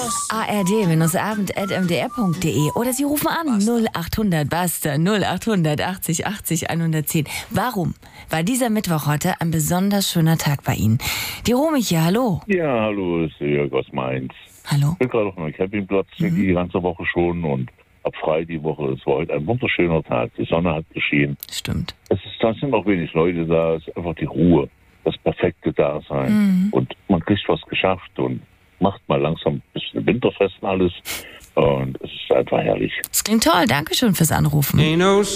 ard-abend@mdr.de oder Sie rufen an 0800 Basta 0800 80 80 110. Warum war dieser Mittwoch heute ein besonders schöner Tag bei Ihnen? Die Romy hier, hallo. Ja, hallo, ist Jörg aus Mainz. Hallo. Ich bin gerade auf meinem Campingplatz die ganze Woche schon und ab frei die Woche. Es war heute ein wunderschöner Tag. Die Sonne hat geschienen. Stimmt. Da sind auch wenig Leute da. Es ist einfach die Ruhe, das perfekte Dasein. Und man kriegt was geschafft und macht mal langsam ein bisschen Winterfest und alles. Und es ist einfach herrlich. Das klingt toll. Dankeschön fürs Anrufen.